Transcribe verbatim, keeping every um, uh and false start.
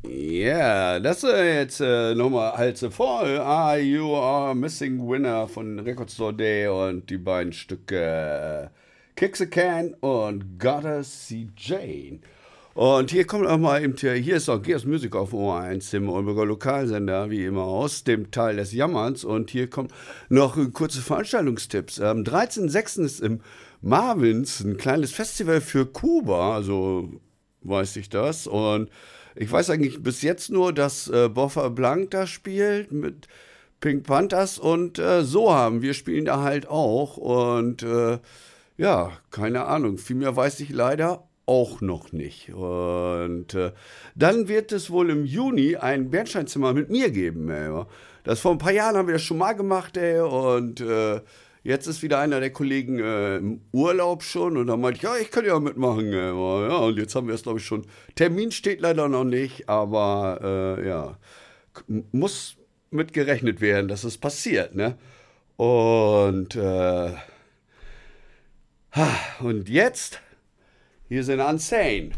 Ja, das ist jetzt äh, nochmal halt so voll. Ah, You Are Missing Winner von Record Store Day und die beiden Stücke äh, Kicks a Can und Gotta See Jane. Und hier kommt auch mal eben, hier hier ist auch Gears Music auf O eins, dem Oldenburger Lokalsender, wie immer aus dem Teil des Jammerns. Und hier kommen noch äh, kurze Veranstaltungstipps. Am dreizehnten sechsten ist im Marvins ein kleines Festival für Kuba, also weiß ich das. Und ich weiß eigentlich bis jetzt nur, dass äh, Boffa Blanc da spielt mit Pink Panthers und äh, Soham. Wir spielen da halt auch. Und äh, ja, keine Ahnung. Viel mehr weiß ich leider auch noch nicht. Und äh, dann wird es wohl im Juni ein Bernsteinzimmer mit mir geben. Ey. Das vor ein paar Jahren haben wir das schon mal gemacht, ey. Und äh, jetzt ist wieder einer der Kollegen äh, im Urlaub schon und dann meinte ich, ja, ich kann ja mitmachen. Ey. Ja, und jetzt haben wir es, glaube ich, schon. Termin steht leider noch nicht, aber äh, ja, k- muss mit gerechnet werden, dass es passiert, ne? Und, äh, und jetzt, hier sind Unsane.